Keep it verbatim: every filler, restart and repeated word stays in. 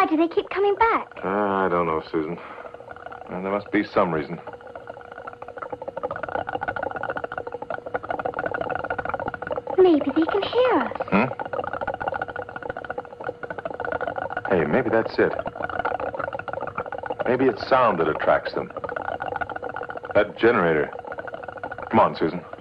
do they keep coming back? Uh, I don't know, Susan. Uh, there must be some reason. Maybe they can hear us. Hmm? Hey, maybe that's it. Maybe it's sound that attracts them. That generator. Come on, Susan.